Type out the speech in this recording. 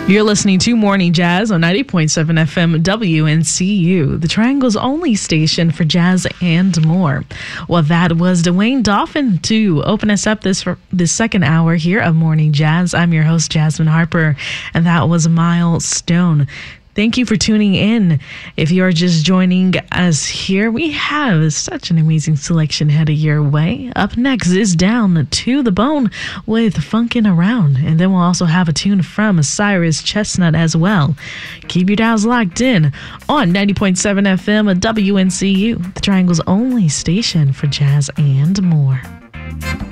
You're listening to Morning Jazz on 90.7 FM WNCU, the Triangle's only station for jazz and more. Well, that was Dwayne Dolphin to open us up this second hour here of Morning Jazz. I'm your host, Jasmine Harper, and that was Milestone. Thank you for tuning in. If you're just joining us here, we have such an amazing selection headed your way. Up next is Down to the Bone with Funkin' Around. And then we'll also have a tune from Cyrus Chestnut as well. Keep your dials locked in on 90.7 FM WNCU, the Triangle's only station for jazz and more.